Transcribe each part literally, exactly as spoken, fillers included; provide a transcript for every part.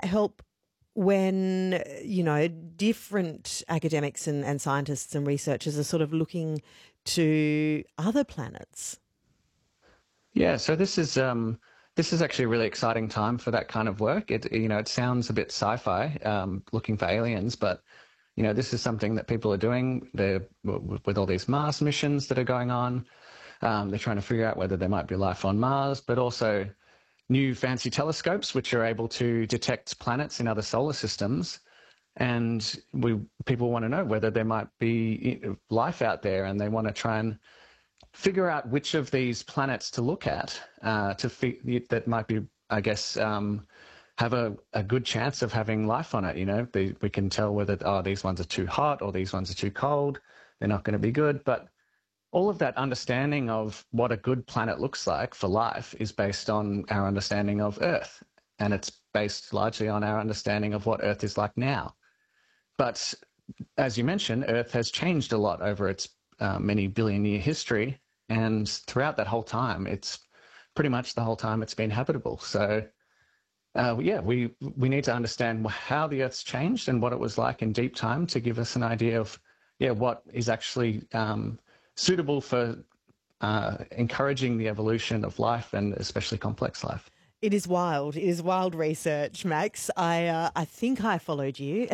help when, you know, different academics and, and scientists and researchers are sort of looking to other planets? Yeah, so this is um, this is actually a really exciting time for that kind of work. It you know it sounds a bit sci-fi, um, looking for aliens, but you know this is something that people are doing. They're with all these Mars missions that are going on. Um, they're trying to figure out whether there might be life on Mars, but also new fancy telescopes which are able to detect planets in other solar systems. And we people want to know whether there might be life out there, and they want to try and figure out which of these planets to look at uh, to fi- that might be, I guess, um, have a, a good chance of having life on it. You know, they, we can tell whether oh these ones are too hot or these ones are too cold. They're not going to be good. But all of that understanding of what a good planet looks like for life is based on our understanding of Earth, and it's based largely on our understanding of what Earth is like now. But as you mentioned, Earth has changed a lot over its uh, many billion year history. And throughout that whole time, it's pretty much the whole time it's been habitable. So, uh, yeah, we, we need to understand how the Earth's changed and what it was like in deep time to give us an idea of, yeah, what is actually um, suitable for uh, encouraging the evolution of life, and especially complex life. It is wild. It is wild research, Max. I uh, I think I followed you.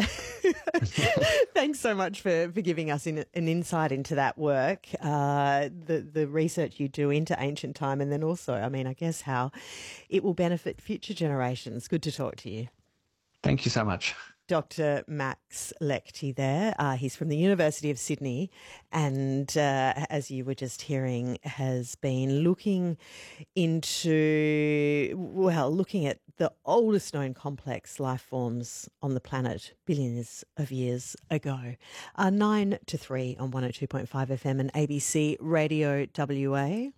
Thanks so much for, for giving us in, an insight into that work, uh, the, the research you do into ancient time, and then also, I mean, I guess how it will benefit future generations. Good to talk to you. Thank you so much. Doctor Max Lechty there. Uh, he's from the University of Sydney, and uh, as you were just hearing, has been looking into, well, looking at the oldest known complex life forms on the planet billions of years ago. Uh, nine to three on one oh two point five F M and A B C Radio W A.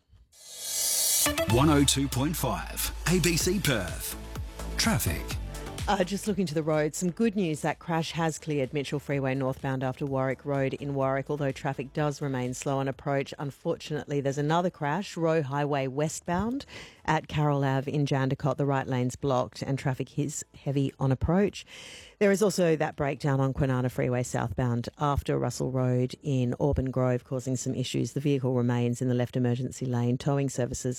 one oh two point five A B C Perth. Traffic. Uh, just looking to the road, some good news. That crash has cleared Mitchell Freeway northbound after Warwick Road in Warwick, although traffic does remain slow on approach. Unfortunately, there's another crash, Roe Highway westbound at Carroll Ave in Jandakot. The right lane's blocked and traffic is heavy on approach. There is also that breakdown on Kwinana Freeway southbound after Russell Road in Auburn Grove, causing some issues. The vehicle remains in the left emergency lane. Towing services